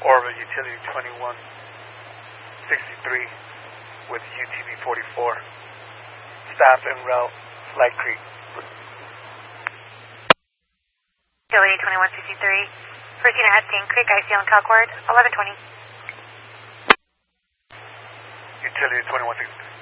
Orbital Utility 2163 with UTV 44. Staff en route, Slide Creek. Utility 2163. Proceeding at Stain Creek, IC on Concord, 1120. Utility 2163.